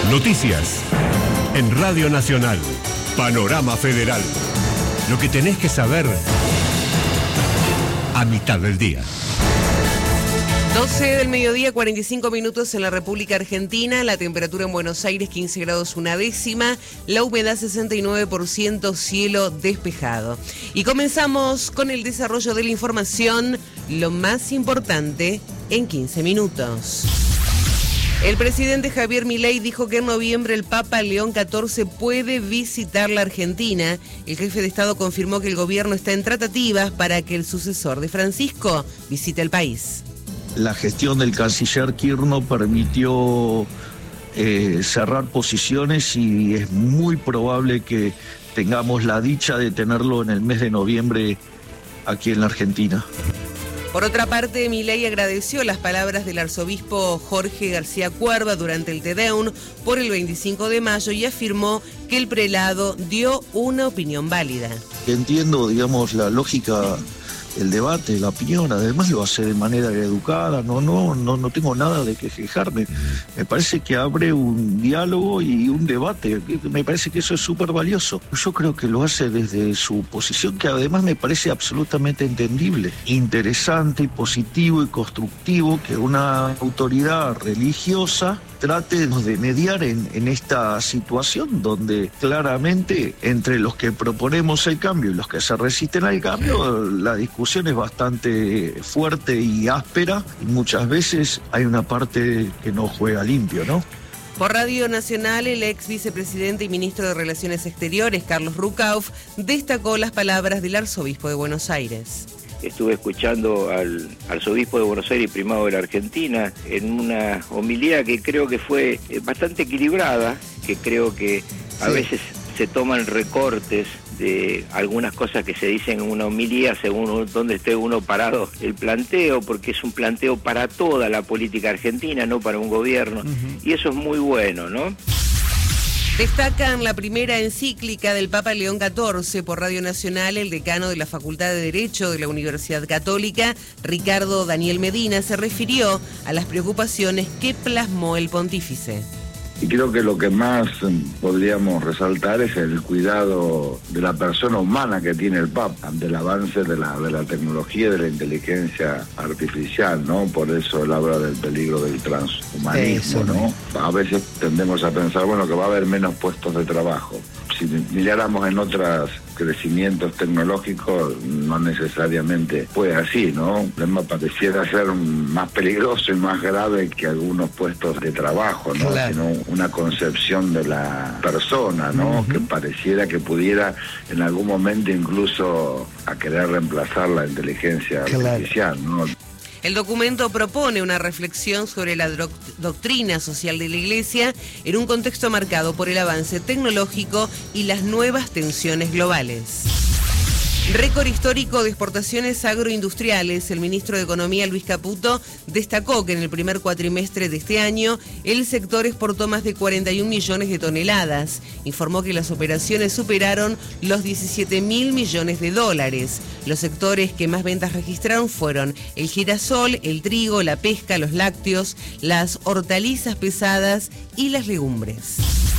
Noticias en Radio Nacional. Panorama Federal. Lo que tenés que saber a mitad del día. 12 del mediodía, 45 minutos en la República Argentina. La temperatura en Buenos Aires 15 grados una décima. La humedad 69%, cielo despejado. Y comenzamos con el desarrollo de la información, lo más importante en 15 minutos. El presidente Javier Milei dijo que en noviembre el Papa León XIV puede visitar la Argentina. El jefe de Estado confirmó que el gobierno está en tratativas para que el sucesor de Francisco visite el país. La gestión del canciller Kirchner permitió cerrar posiciones y es muy probable que tengamos la dicha de tenerlo en el mes de noviembre aquí en la Argentina. Por otra parte, Milei agradeció las palabras del arzobispo Jorge García Cuerva durante el Te Deum por el 25 de mayo y afirmó que el prelado dio una opinión válida. Entiendo, digamos, la lógica, el debate, la opinión, además lo hace de manera educada, no tengo nada de que quejarme. Me parece que abre un diálogo y un debate, me parece que eso es súper valioso. Yo creo que lo hace desde su posición, que además me parece absolutamente entendible, interesante, positivo y constructivo que una autoridad religiosa trate de mediar en esta situación donde claramente entre los que proponemos el cambio y los que se resisten al cambio, la discusión es bastante fuerte y áspera y muchas veces hay una parte que no juega limpio, ¿no? Por Radio Nacional, el ex vicepresidente y ministro de Relaciones Exteriores, Carlos Rucauf, destacó las palabras del arzobispo de Buenos Aires. Estuve escuchando al arzobispo de Buenos Aires y primado de la Argentina en una homilía que creo que fue bastante equilibrada, que creo que a veces se toman recortes de algunas cosas que se dicen en una homilía según donde esté uno parado el planteo, porque es un planteo para toda la política argentina, no para un gobierno, y eso es muy bueno, ¿no? Destacan la primera encíclica del Papa León XIV. Por Radio Nacional, el decano de la Facultad de Derecho de la Universidad Católica, Ricardo Daniel Medina, se refirió a las preocupaciones que plasmó el pontífice. Y creo que lo que más podríamos resaltar es el cuidado de la persona humana que tiene el Papa ante el avance de la tecnología y de la inteligencia artificial, ¿no? Por eso él habla del peligro del transhumanismo, ¿no? A veces tendemos a pensar, bueno, que va a haber menos puestos de trabajo. Si miráramos en otros crecimientos tecnológicos, no necesariamente fue así, ¿no? El problema pareciera ser más peligroso y más grave que algunos puestos de trabajo, ¿no? Claro. Sino una concepción de la persona, ¿no? Que pareciera que pudiera en algún momento incluso a querer reemplazar la inteligencia artificial, ¿no? El documento propone una reflexión sobre la doctrina social de la Iglesia en un contexto marcado por el avance tecnológico y las nuevas tensiones globales. Récord histórico de exportaciones agroindustriales. El ministro de Economía, Luis Caputo, destacó que en el primer cuatrimestre de este año el sector exportó más de 41 millones de toneladas. Informó que las operaciones superaron los 17.000 millones de dólares. Los sectores que más ventas registraron fueron el girasol, el trigo, la pesca, los lácteos, las hortalizas pesadas y las legumbres.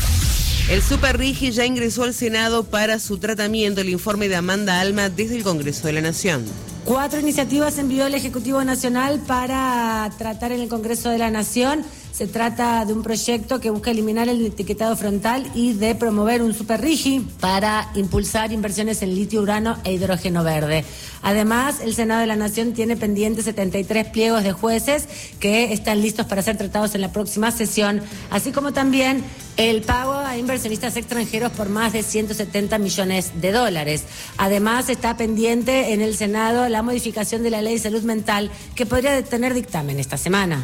El Super Rigi ya ingresó al Senado para su tratamiento. El informe de Amanda Alma desde el Congreso de la Nación. 4 iniciativas envió el Ejecutivo Nacional para tratar en el Congreso de la Nación. Se trata de un proyecto que busca eliminar el etiquetado frontal y de promover un Super Rigi para impulsar inversiones en litio, urano e hidrógeno verde. Además, el Senado de la Nación tiene pendientes 73 pliegos de jueces que están listos para ser tratados en la próxima sesión, así como también el pago a inversionistas extranjeros por más de 170 millones de dólares. Además, está pendiente en el Senado la modificación de la Ley de Salud Mental que podría tener dictamen esta semana.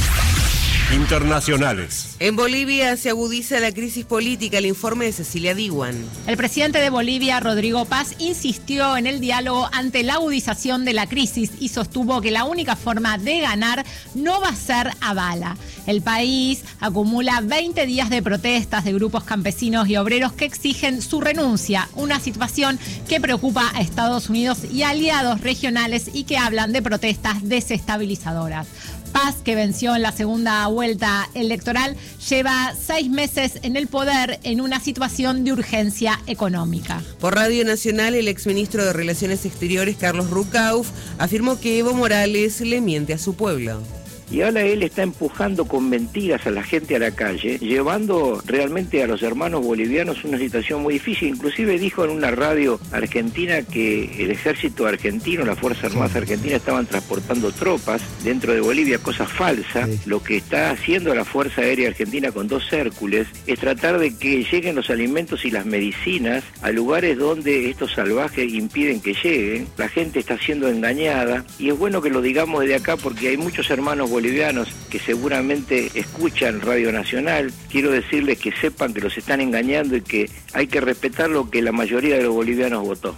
Internacionales. En Bolivia se agudiza la crisis política. El informe de Cecilia Diwan. El presidente de Bolivia, Rodrigo Paz, insistió en el diálogo ante la agudización de la crisis y sostuvo que la única forma de ganar no va a ser a bala. El país acumula 20 días de protestas de grupos campesinos y obreros que exigen su renuncia, una situación que preocupa a Estados Unidos y aliados regionales y que hablan de protestas desestabilizadoras. Paz, que venció en la segunda vuelta electoral, lleva 6 meses en el poder en una situación de urgencia económica. Por Radio Nacional, el exministro de Relaciones Exteriores, Carlos Rucauf, afirmó que Evo Morales le miente a su pueblo. Y ahora él está empujando con mentiras a la gente a la calle, llevando realmente a los hermanos bolivianos una situación muy difícil. Inclusive dijo en una radio argentina que el ejército argentino, las Fuerzas Armadas argentinas estaban transportando tropas dentro de Bolivia, cosa falsa. Sí. Lo que está haciendo la Fuerza Aérea Argentina con 2 Hércules es tratar de que lleguen los alimentos y las medicinas a lugares donde estos salvajes impiden que lleguen. La gente está siendo engañada y es bueno que lo digamos desde acá porque hay muchos hermanos bolivianos que seguramente escuchan Radio Nacional. Quiero decirles que sepan que los están engañando y que hay que respetar lo que la mayoría de los bolivianos votó.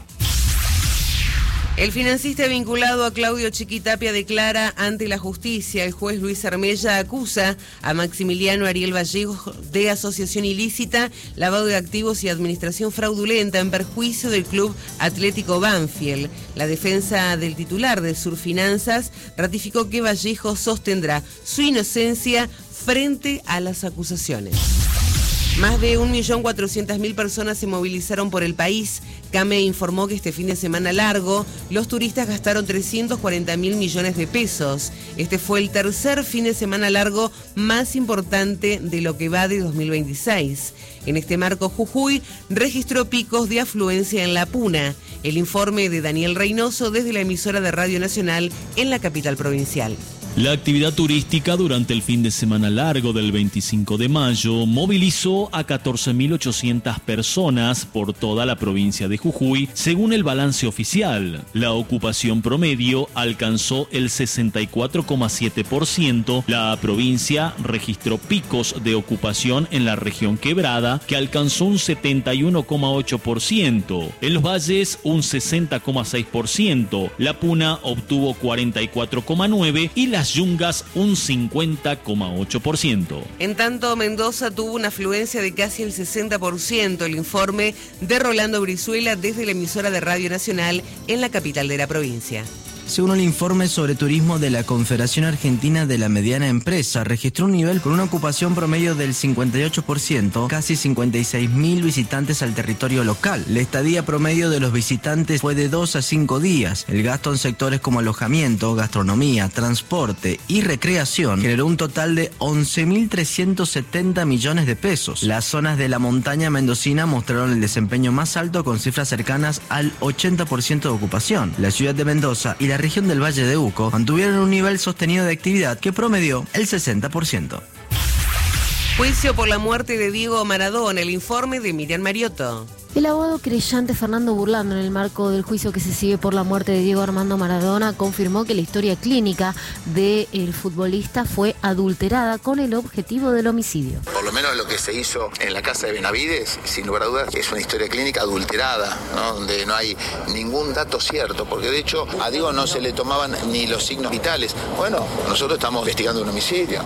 El financista vinculado a Claudio Chiquitapia declara ante la justicia. El juez Luis Armella acusa a Maximiliano Ariel Vallejo de asociación ilícita, lavado de activos y administración fraudulenta en perjuicio del Club Atlético Banfield. La defensa del titular de Surfinanzas ratificó que Vallejo sostendrá su inocencia frente a las acusaciones. Más de 1.400.000 personas se movilizaron por el país. CAME informó que este fin de semana largo, los turistas gastaron 340.000 millones de pesos. Este fue el tercer fin de semana largo más importante de lo que va de 2026. En este marco, Jujuy registró picos de afluencia en la Puna. El informe de Daniel Reynoso desde la emisora de Radio Nacional en la capital provincial. La actividad turística durante el fin de semana largo del 25 de mayo movilizó a 14.800 personas por toda la provincia de Jujuy, según el balance oficial. La ocupación promedio alcanzó el 64,7%. La provincia registró picos de ocupación en la región Quebrada, que alcanzó un 71,8%. En los valles, un 60,6%. La Puna obtuvo 44,9% y las Yungas un 50,8%. En tanto, Mendoza tuvo una afluencia de casi el 60%. El informe de Rolando Brizuela desde la emisora de Radio Nacional en la capital de la provincia. Según el informe sobre turismo de la Confederación Argentina de la Mediana Empresa, registró un nivel con una ocupación promedio del 58%, casi 56.000 visitantes al territorio local. La estadía promedio de los visitantes fue de 2 a 5 días. El gasto en sectores como alojamiento, gastronomía, transporte y recreación generó un total de 11.370 millones de pesos. Las zonas de la montaña mendocina mostraron el desempeño más alto con cifras cercanas al 80% de ocupación. La ciudad de Mendoza y la región del Valle de Uco mantuvieron un nivel sostenido de actividad que promedió el 60%. Juicio por la muerte de Diego Maradona, el informe de Miriam Mariotto. El abogado creyente Fernando Burlando, en el marco del juicio que se sigue por la muerte de Diego Armando Maradona, confirmó que la historia clínica del futbolista fue adulterada con el objetivo del homicidio. Por lo menos lo que se hizo en la casa de Benavides, sin lugar a dudas, es una historia clínica adulterada, ¿no? Donde no hay ningún dato cierto, porque de hecho a Diego no se le tomaban ni los signos vitales. Bueno, nosotros estamos investigando un homicidio.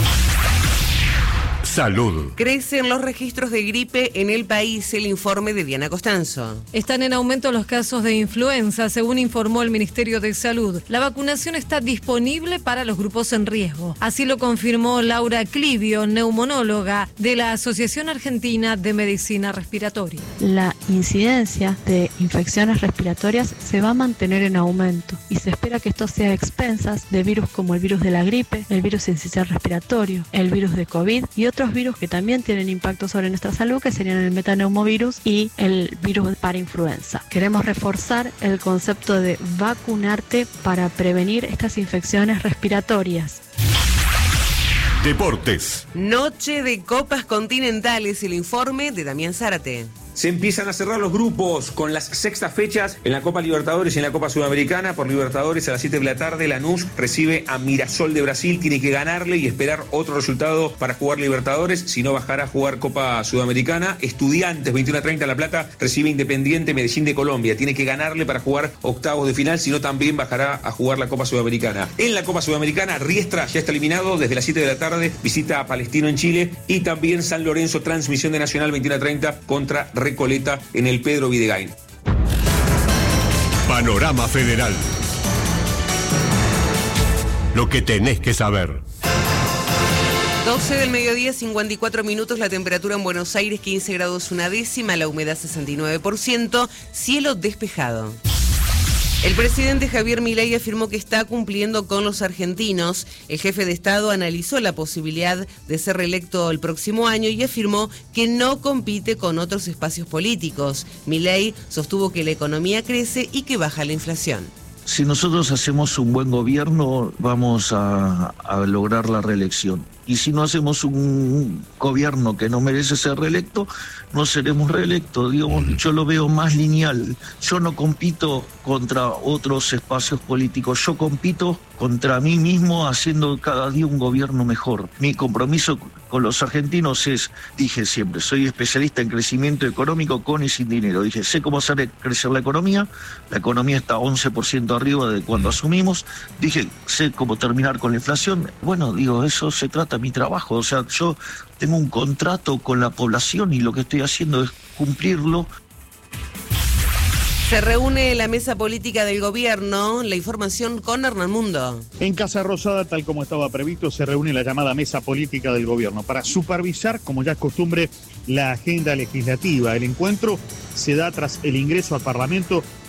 Salud. Crecen los registros de gripe en el país, el informe de Diana Costanzo. Están en aumento los casos de influenza, según informó el Ministerio de Salud. La vacunación está disponible para los grupos en riesgo. Así lo confirmó Laura Clivio, neumonóloga de la Asociación Argentina de Medicina Respiratoria. La incidencia de infecciones respiratorias se va a mantener en aumento y se espera que esto sea a expensas de virus como el virus de la gripe, el virus sincicial respiratorio, el virus de COVID y otros virus que también tienen impacto sobre nuestra salud, que serían el metaneumovirus y el virus para influenza. Queremos reforzar el concepto de vacunarte para prevenir estas infecciones respiratorias. Deportes. Noche de Copas Continentales, el informe de Damián Zárate. Se empiezan a cerrar los grupos con las sextas fechas en la Copa Libertadores y en la Copa Sudamericana. Por Libertadores a las 7 de la tarde, Lanús recibe a Mirassol de Brasil. Tiene que ganarle y esperar otro resultado para jugar Libertadores, si no bajará a jugar Copa Sudamericana. Estudiantes, 21:30 La Plata, recibe Independiente Medellín de Colombia. Tiene que ganarle para jugar octavos de final, si no también bajará a jugar la Copa Sudamericana. En la Copa Sudamericana, Riestra ya está eliminado desde las 7 de la tarde, visita a Palestino en Chile, y también San Lorenzo, transmisión de Nacional, 21:30 contra Recoleta en el Pedro Videgain. Panorama Federal. Lo que tenés que saber. 12 del mediodía, 54 minutos, la temperatura en Buenos Aires 15 grados una décima, la humedad 69%, cielo despejado. El presidente Javier Milei afirmó que está cumpliendo con los argentinos. El jefe de Estado analizó la posibilidad de ser reelecto el próximo año y afirmó que no compite con otros espacios políticos. Milei sostuvo que la economía crece y que baja la inflación. Si nosotros hacemos un buen gobierno, vamos a lograr la reelección. Y si no hacemos un gobierno que no merece ser reelecto, no seremos reelectos. Digamos, yo lo veo más lineal. Yo no compito contra otros espacios políticos. Yo compito contra mí mismo haciendo cada día un gobierno mejor. Mi compromiso con los argentinos es, dije siempre, soy especialista en crecimiento económico con y sin dinero. Dije, sé cómo hacer crecer la economía está 11% arriba de cuando asumimos. Dije, sé cómo terminar con la inflación. Bueno, digo, eso se trata mi trabajo. O sea, yo tengo un contrato con la población y lo que estoy haciendo es cumplirlo. Se reúne la mesa política del gobierno. La información con Hernán Mundo. En Casa Rosada, tal como estaba previsto, se reúne la llamada mesa política del gobierno para supervisar, como ya es costumbre, la agenda legislativa. El encuentro se da tras el ingreso al Parlamento